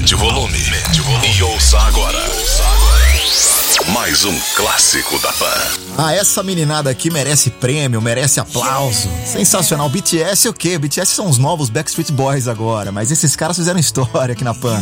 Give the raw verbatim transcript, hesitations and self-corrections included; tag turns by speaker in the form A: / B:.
A: Aumente o volume. Aumente o volume. E ouça agora. Ouça agora. Mais um clássico da Pan.
B: Ah, essa meninada aqui merece prêmio, merece aplauso. Sensacional. B T S o quê? B T S são os novos Backstreet Boys agora, mas esses caras fizeram história aqui na Pan.